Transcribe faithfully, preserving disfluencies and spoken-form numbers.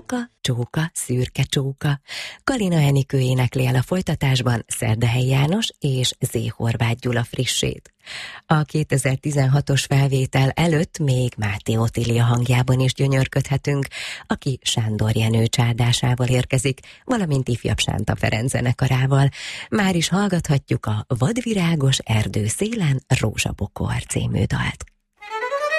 Csóka, csóka, szürke csóka. Kalina Enikő énekli el a folytatásban Szerdahelyi János és Zé Horváth Gyula frissét. A kétezer-tizenhatos felvétel előtt még Máté Otília hangjában is gyönyörködhetünk, aki Sándor Jenő csárdásával érkezik, valamint ifjabb Sánta Ferenc zenekarával. Már is hallgathatjuk a Vadvirágos erdő szélen Rózsabokor című dalt.